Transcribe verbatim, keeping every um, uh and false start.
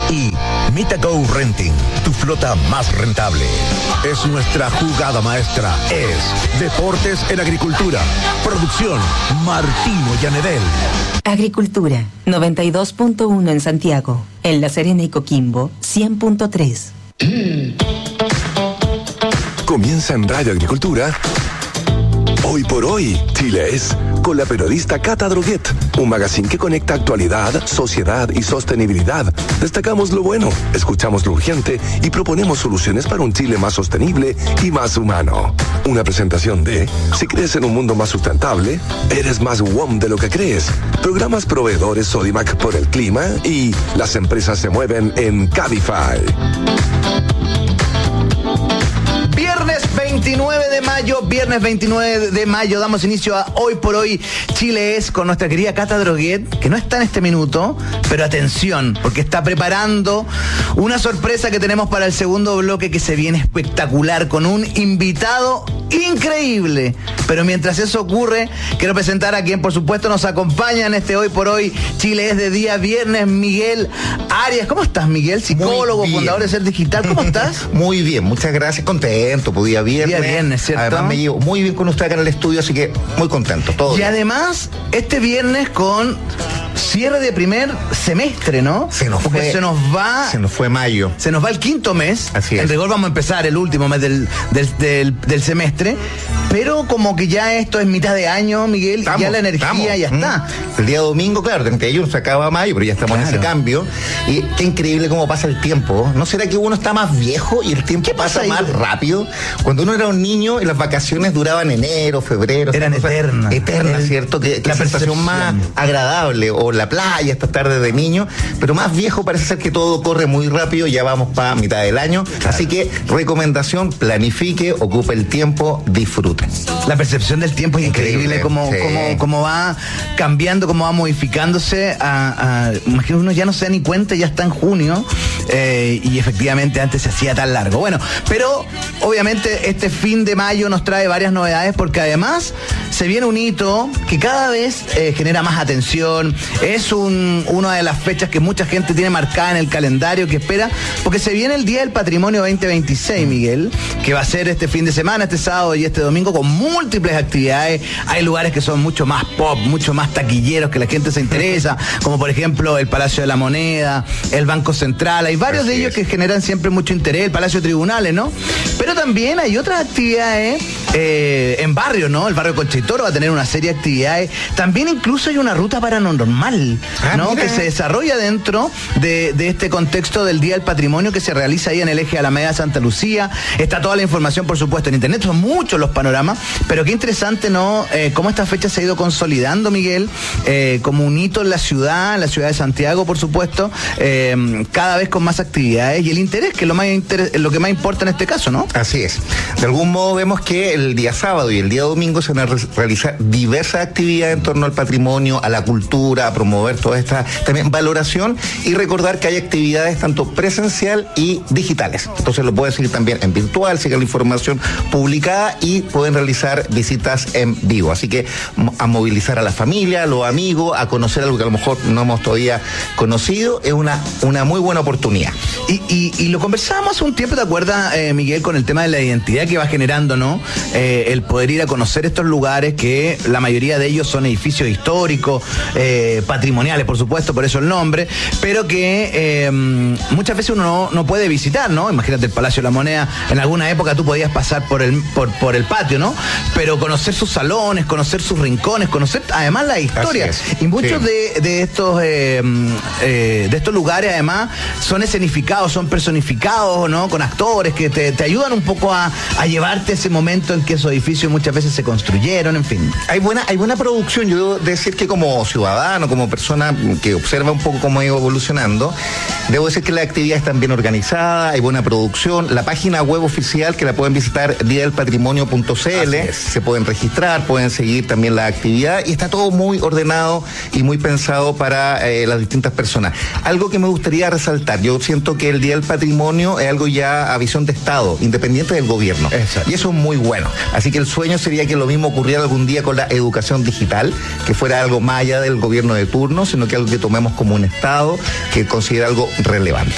Y Mitago Renting, tu flota más rentable. Es nuestra jugada maestra. Es Deportes en Agricultura. Producción Martino Llanedel. Agricultura, noventa y dos punto uno en Santiago. En La Serena y Coquimbo, cien punto tres. Comienza en Radio Agricultura. Hoy por hoy, Chile es, con la periodista Cata Droguet, un magazine que conecta actualidad, sociedad y sostenibilidad. Destacamos lo bueno, escuchamos lo urgente y proponemos soluciones para un Chile más sostenible y más humano. Una presentación de, si crees en un mundo más sustentable, eres más W O M de lo que crees. Programas proveedores Sodimac por el clima y las empresas se mueven en Cabify. Viernes veintinueve de mayo, viernes veintinueve de mayo, damos inicio a Hoy por Hoy Chile es con nuestra querida Cata Droguet, que no está en este minuto, pero atención, porque está preparando una sorpresa que tenemos para el segundo bloque que se viene espectacular, con un invitado increíble. Pero mientras eso ocurre, quiero presentar a quien por supuesto nos acompaña en este Hoy por Hoy Chile es de día viernes, Miguel Arias. ¿Cómo estás, Miguel? Psicólogo, fundador de Ser Digital. ¿Cómo estás? Muy bien, muchas gracias, contento, pues día viernes. Día viernes, ¿cierto? Además me llevo muy bien con usted acá en el estudio, así que muy contento, todo Y bien. además, este viernes con cierre de primer semestre, ¿no? Se nos Porque fue. se nos va. Se nos fue mayo. Se nos va el quinto mes. Así es. En rigor vamos a empezar el último mes del, del, del, del semestre. Pero como que ya esto es mitad de año, Miguel, Estamos, y ya la energía estamos. ya está. Mm. El día domingo, claro, treinta y uno se acaba mayo, pero ya estamos Claro. en ese cambio. Y qué increíble cómo pasa el tiempo. ¿No será que uno está más viejo y el tiempo pasa, pasa ahí? más rápido? Cuando uno era un niño y las vacaciones duraban enero, febrero. Eran cosas eternas. Eternas, El- ¿cierto? Que, que la la sensación percepción. más agradable. O la playa esta tarde de niño. Pero más viejo parece ser que todo corre muy rápido. Ya vamos para mitad del año. Así que, recomendación, planifique, ocupe el tiempo, disfrute. La percepción del tiempo es increíble, Increíble, cómo, sí. cómo, cómo va cambiando, cómo va modificándose. A, a, imagino uno ya no se da ni cuenta, ya está en junio, eh, y efectivamente antes se hacía tan largo. Bueno, pero obviamente este fin de mayo nos trae varias novedades, porque además se viene un hito que cada vez eh, genera más atención. Es un, una de las fechas que mucha gente tiene marcada en el calendario, que espera, porque se viene el Día del Patrimonio veinte veintiséis, Miguel, que va a ser este fin de semana, este sábado y este domingo, con múltiples actividades. Hay lugares que son mucho más pop, mucho más taquilleros, que la gente se interesa, como por ejemplo el Palacio de la Moneda, el Banco Central. Hay varios Así de ellos es. que generan siempre mucho interés, el Palacio de Tribunales, ¿no? Pero también hay otras actividades eh, en barrio, ¿no? El barrio Conchitoro va a tener una serie de actividades. También incluso hay una ruta paranormal, Ah, ¿no? mira. Que se desarrolla dentro de, de este contexto del Día del Patrimonio, que se realiza ahí en el eje Alameda Santa Lucía. Está toda la información, por supuesto, en internet. Son muchos los panoramas, pero qué interesante, ¿no? Eh, cómo esta fecha se ha ido consolidando, Miguel, eh, como un hito en la ciudad, en la ciudad de Santiago, por supuesto, eh, cada vez con más actividades y el interés, que es lo, más inter- lo que más importa en este caso, ¿no? Así es. De algún modo vemos que el día sábado y el día domingo se van a re- realizar diversas actividades en torno al patrimonio, a la cultura, a promover toda esta también valoración y recordar que hay actividades tanto presencial y digitales. Entonces lo pueden seguir también en virtual, sigan la información publicada y pueden realizar visitas en vivo. Así que mo- a movilizar a la familia, a los amigos, a conocer algo que a lo mejor no hemos todavía conocido, es una, una muy buena oportunidad. Y, y, y lo conversábamos hace un tiempo, ¿te acuerdas, eh, Miguel, con el tema de la identidad que va generando, ¿no? Eh, el poder ir a conocer estos lugares, que la mayoría de ellos son edificios históricos, eh, patrimoniales, por supuesto, por eso el nombre, pero que eh, muchas veces uno no, no puede visitar, ¿no? Imagínate el Palacio de la Moneda, en alguna época tú podías pasar por el, por, por el patio, ¿no? Pero conocer sus salones, conocer sus rincones, conocer además la historia. Así es. Y muchos Sí. de, de estos eh, eh, de estos lugares además son escenificados, son personificados, ¿no? Con actores que te, te ayudan un poco a, a llevarte ese momento en que esos edificios muchas veces se construyeron, en fin. Hay buena, hay buena producción. Yo debo decir que como ciudadano, como persona que observa un poco cómo ha ido evolucionando, debo decir que la actividad está bien organizada, hay buena producción. La página web oficial, que la pueden visitar, día del patrimonio punto c l, se pueden registrar, pueden seguir también la actividad y está todo muy ordenado y muy pensado para eh, las distintas personas. Algo que me gustaría resaltar, yo siento que el Día del Patrimonio es algo ya a visión de Estado, independiente del gobierno. Exacto. Y eso es muy bueno. Así que el sueño sería que lo mismo ocurriera algún día con la educación digital, que fuera algo más allá del gobierno de turno, sino que algo que tomemos como un Estado que considera algo relevante.